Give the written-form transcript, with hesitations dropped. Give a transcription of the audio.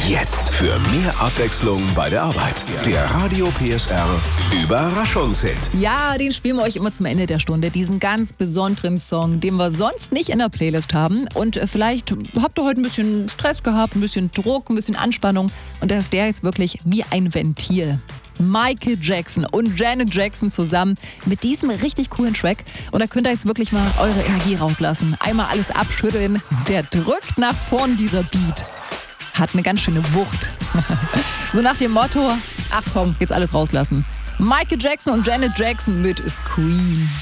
Jetzt für mehr Abwechslung bei der Arbeit. Der Radio PSR Überraschungshit. Ja, den spielen wir euch immer zum Ende der Stunde. Diesen ganz besonderen Song, den wir sonst nicht in der Playlist haben. Und vielleicht habt ihr heute ein bisschen Stress gehabt, ein bisschen Druck, ein bisschen Anspannung. Und da ist der jetzt wirklich wie ein Ventil. Michael Jackson und Janet Jackson zusammen mit diesem richtig coolen Track. Und da könnt ihr jetzt wirklich mal eure Energie rauslassen. Einmal alles abschütteln. Der drückt nach vorn, dieser Beat. Hat eine ganz schöne Wucht. So nach dem Motto, ach komm, jetzt alles rauslassen. Michael Jackson und Janet Jackson mit Scream.